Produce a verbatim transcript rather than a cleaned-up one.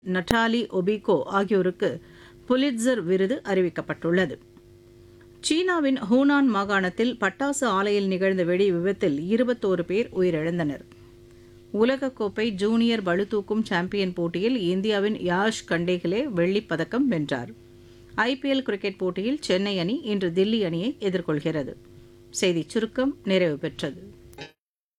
Natali ஒபிகோ ஆகியோருக்கு Pulitzer விருது அறிவிக்கப்பட்டுள்ளது. சீனாவின் ஹூனான் மாகாணத்தில் பட்டாசு ஆலையில் நிகழ்ந்த வெடி விபத்தில் இருபத்தோரு பேர் உயிரிழந்தனர். உலகக்கோப்பை ஜூனியர் பளுதூக்கும் சாம்பியன் போட்டியில் இந்தியாவின் யாஷ் கண்டேகலே வெள்ளிப் பதக்கம் வென்றார். ஐபிஎல் கிரிக்கெட் போட்டியில் சென்னை அணி இன்று தில்லி அணியை எதிர்கொள்கிறது. செய்திச் சுருக்கம் நிறைவு பெற்றது.